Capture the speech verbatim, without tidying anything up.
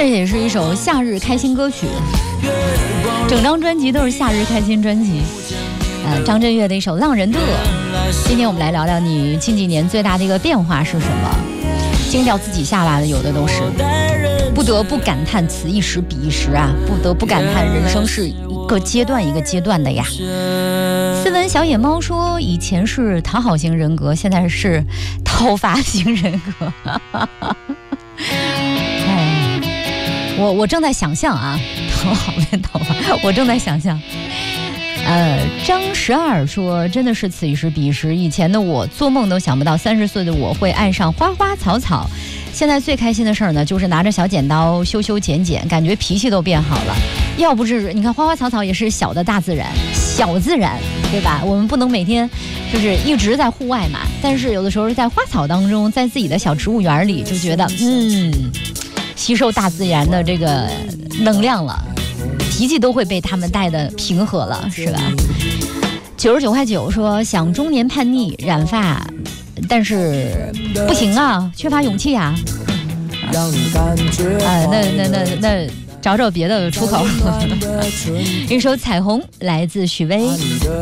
这也是一首夏日开心歌曲，整张专辑都是夏日开心专辑。呃，张震岳的一首《浪人的》。今天我们来聊聊你近几年最大的一个变化是什么？惊掉自己下巴的有的都是，不得不感叹此一时彼一时啊，不得不感叹人生是一个阶段一个阶段的呀。斯文小野猫说，以前是讨好型人格，现在是讨伐型人格。哎，我我正在想象啊，讨好变讨伐，我正在想象。呃，张十二说，真的是此一时彼一时。以前的我做梦都想不到，三十岁的我会爱上花花草草。现在最开心的事儿呢，就是拿着小剪刀修修剪剪，感觉脾气都变好了。要不是你看花花草草也是小的大自然，小自然，对吧？我们不能每天就是一直在户外嘛，但是有的时候在花草当中，在自己的小植物园里，就觉得嗯，吸收大自然的这个能量了。脾气都会被他们带的平和了，是吧？九十九块九说，想中年叛逆染发，但是不行啊，缺乏勇气啊。啊，那那那那找找别的出口。一首《彩虹》来自许巍。